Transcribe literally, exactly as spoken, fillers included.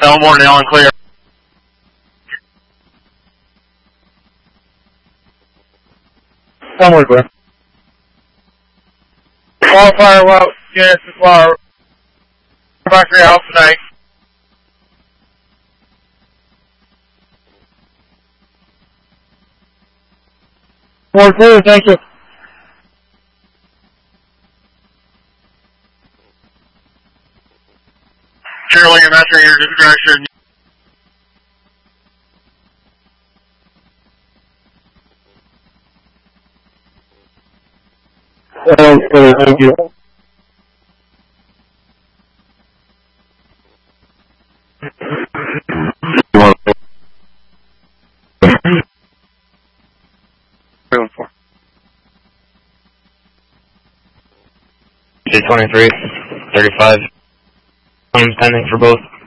Elmore and Allen clear. Elmore clear. Wildfire, well, units as well. Factory out tonight. More clear, thank you. Cheerleading and Metro, your direction. Okay, thank you. J twenty-three, thirty-five. I'm pending for both.